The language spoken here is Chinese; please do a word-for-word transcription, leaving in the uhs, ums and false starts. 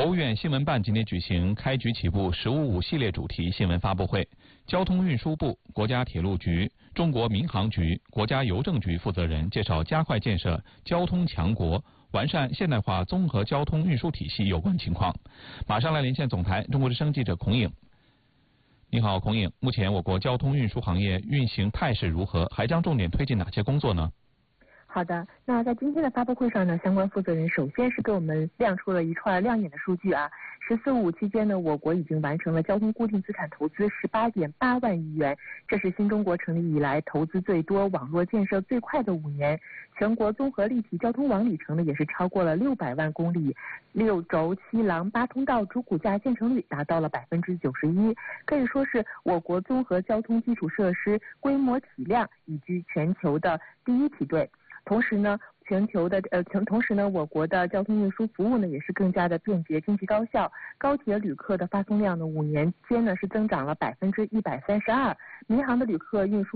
国务院新闻办今天举行开局起步“十五五”系列主题新闻发布会，交通运输部、国家铁路局、中国民航局、国家邮政局负责人介绍加快建设交通强国、完善现代化综合交通运输体系有关情况。马上来连线总台中国之声记者孔颖。你好，孔颖。目前我国交通运输行业运行态势如何？还将重点推进哪些工作呢？ 好的，那在今天的发布会上呢，相关负责人首先是给我们亮出了一串亮眼的数据啊。十四五期间呢，我国已经完成了交通固定资产投资十八点八万亿元，这是新中国成立以来投资最多、网络建设最快的五年。全国综合立体交通网里程呢，也是超过了六百万公里，六轴七廊八通道主骨架建成率达到了百分之九十一，可以说是我国综合交通基础设施规模体量已居全球的第一梯队。同时呢，全球的呃同同时呢，我国的交通运输服务呢也是更加的便捷、经济高效。高铁旅客的发送量呢，五年间呢是增长了百分之一百三十二，民航的旅客运输